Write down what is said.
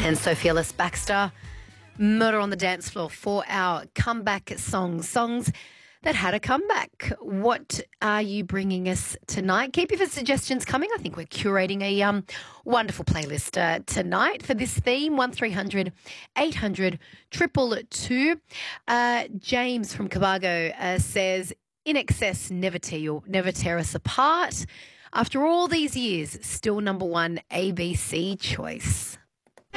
And Sophia Ellis Baxter, Murder on the Dance Floor, for our comeback songs that had a comeback. What are you bringing us tonight? Keep your suggestions coming. I think we're curating a wonderful playlist tonight for this theme, 1300 800 222. James from Cabargo says, In Excess, Never Tear Us Apart. After all these years, still number one ABC choice.